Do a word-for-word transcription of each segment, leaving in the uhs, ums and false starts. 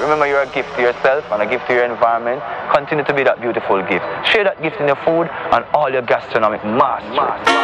remember you're a gift to yourself and a gift to your environment. Continue to be that beautiful gift. Share that gift in your food and all your gastronomic mastery.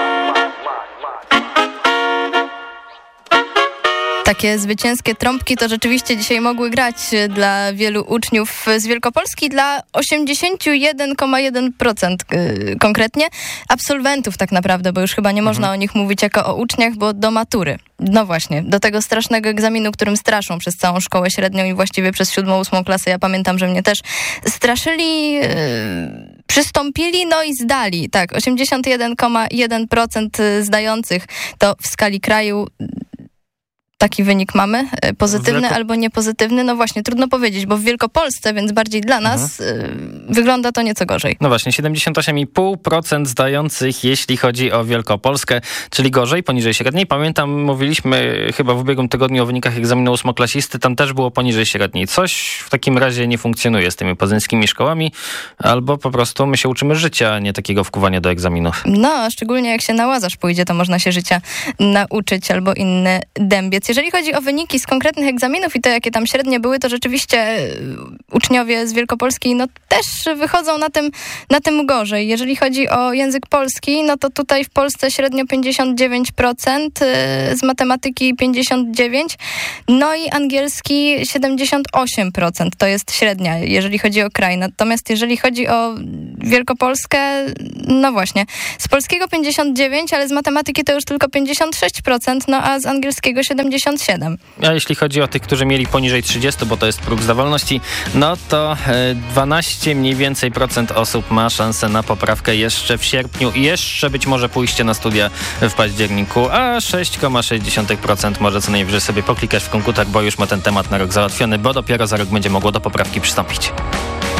Takie zwycięskie trąbki to rzeczywiście dzisiaj mogły grać dla wielu uczniów z Wielkopolski, dla osiemdziesiąt jeden przecinek jeden procent konkretnie absolwentów tak naprawdę, bo już chyba nie można mhm. o nich mówić jako o uczniach, bo do matury. No właśnie, do tego strasznego egzaminu, którym straszą przez całą szkołę średnią i właściwie przez siódmą, ósmą klasę. Ja pamiętam, że mnie też straszyli, yy, przystąpili, no i zdali. Tak, osiemdziesiąt jeden przecinek jeden procent zdających to w skali kraju. Taki wynik mamy, pozytywny Wielko... albo niepozytywny. No właśnie, trudno powiedzieć, bo w Wielkopolsce, więc bardziej dla nas, mhm. wygląda to nieco gorzej. No właśnie, siedemdziesiąt osiem i pół procent zdających, jeśli chodzi o Wielkopolskę, czyli gorzej, poniżej średniej. Pamiętam, mówiliśmy chyba w ubiegłym tygodniu o wynikach egzaminu ósmoklasisty, tam też było poniżej średniej. Coś w takim razie nie funkcjonuje z tymi poznańskimi szkołami, albo po prostu my się uczymy życia, a nie takiego wkuwania do egzaminów. No, a szczególnie jak się na Łazarz pójdzie, to można się życia nauczyć, albo inny dębiec. Jeżeli chodzi o wyniki z konkretnych egzaminów i to, jakie tam średnie były, to rzeczywiście uczniowie z Wielkopolski no, też wychodzą na tym, na tym gorzej. Jeżeli chodzi o język polski, no to tutaj w Polsce średnio pięćdziesiąt dziewięć procent, z matematyki pięćdziesiąt dziewięć procent, no i angielski siedemdziesiąt osiem procent. To jest średnia, jeżeli chodzi o kraj. Natomiast jeżeli chodzi o Wielkopolskę, no właśnie, z polskiego pięćdziesiąt dziewięć procent, ale z matematyki to już tylko pięćdziesiąt sześć procent, no a z angielskiego siedemdziesiąt siedem procent. A jeśli chodzi o tych, którzy mieli poniżej trzydzieści, bo to jest próg zdawalności, no to dwanaście mniej więcej procent osób ma szansę na poprawkę jeszcze w sierpniu i jeszcze być może pójście na studia w październiku, a sześć przecinek sześć procent może co najwyżej sobie poklikać w komputer, bo już ma ten temat na rok załatwiony, bo dopiero za rok będzie mogło do poprawki przystąpić.